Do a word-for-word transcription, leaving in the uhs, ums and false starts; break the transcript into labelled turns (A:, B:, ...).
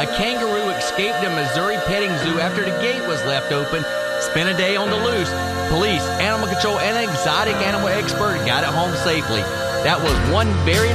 A: A kangaroo escaped a Missouri petting zoo after the gate was left open. Spent a day on the loose. Police, animal control, and an exotic animal expert got it home safely. That was one very